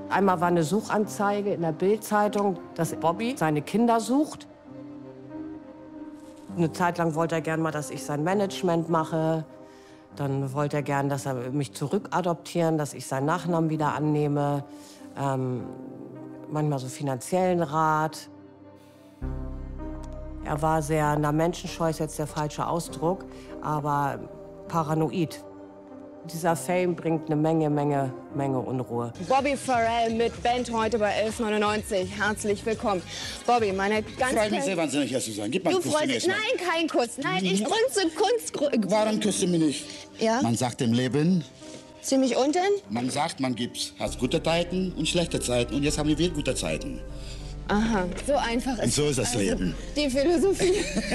Einmal war eine Suchanzeige in der Bild-Zeitung, dass Bobby seine Kinder sucht. Eine Zeit lang wollte er gern mal, dass ich sein Management mache. Dann wollte er gern, dass er mich zurückadoptieren, dass ich seinen Nachnamen wieder annehme. Manchmal so finanziellen Rat. Er war sehr, menschenscheu ist jetzt der falsche Ausdruck, aber paranoid. Dieser Fame bringt eine Menge Unruhe. Bobby Farrell mit Band heute bei 11,99. Herzlich willkommen. Bobby, meine ganz... Freut mich sehr wahnsinnig, hier zu sein. Gib mal einen Kuss zunächst mal. Nein, kein Kuss. Nein, ich grunze Kunst... Warum küsst du mich nicht? Ja? Man sagt im Leben... Ziemlich unten? Man sagt, man hat gute Zeiten und schlechte Zeiten. Und jetzt haben wir gute Zeiten. Aha, so einfach ist und so ist das Leben. Die Philosophie.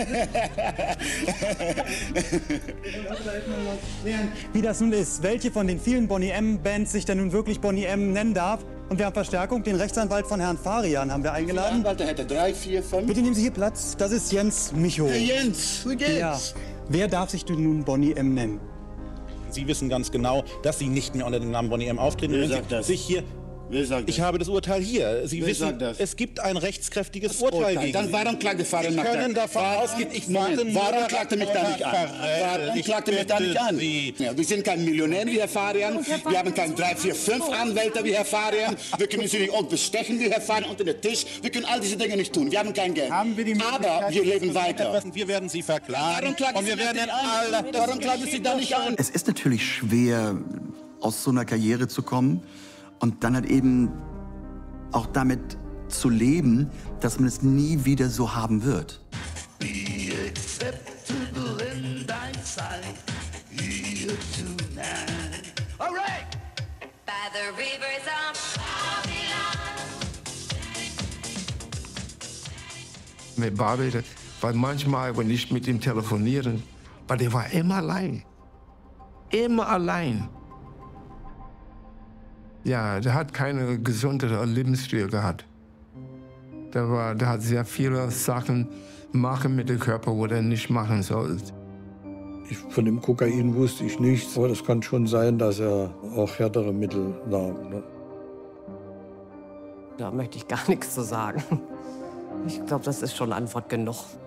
Wie das nun ist, welche von den vielen Boney-M-Bands sich denn nun wirklich Boney-M nennen darf. Und wir haben Verstärkung, den Rechtsanwalt von Herrn Farian haben wir eingeladen. Der Anwalt, der hätte 3, 4, 5. Bitte nehmen Sie hier Platz, das ist Jens Micho. Hey Jens, wie geht's? Ja. Wer darf sich denn nun Boney-M nennen? Sie wissen ganz genau, dass Sie nicht mehr unter dem Namen Boney M auftreten. Wer sagt das? Sich hier Wer sagt das? Ich habe das Urteil hier. Sie Wer wissen, sagt das? es gibt ein rechtskräftiges Urteil gegen Dann Sie. warum klagt der Fahrer nach können davon ausgehen, ich Moment, warte nur warum darauf, klagt er mich da nicht an? Warum ich klagt er mich da nicht bitte an? Sie. Ja, wir sind kein Millionär wie Herr Farian. Wir haben kein 3, 4, 5 Anwälte wie Herr Farian. Wir können Sie nicht auch bestechen wie Herr Farian unter den Tisch. Wir können all diese Dinge nicht tun. Wir haben kein Geld. Haben wir die Aber wir leben weiter. Wir werden Sie verklagen. Warum klagt und wir Sie werden denn an? Warum klagt Sie da nicht an? Es ist natürlich schwer, aus so einer Karriere zu kommen und dann halt eben auch damit zu leben, dass man es nie wieder so haben wird. Mit Bobby, weil manchmal, wenn ich mit ihm telefoniere, weil der war immer allein. Immer allein. Ja, der hat keine gesunde Lebensstil gehabt. Der hat sehr viele Sachen machen mit dem Körper, wo er nicht machen soll. Von dem Kokain wusste ich nichts, aber das kann schon sein, dass er auch härtere Mittel nahm. Ne? Da möchte ich gar nichts zu sagen. Ich glaube, das ist schon Antwort genug.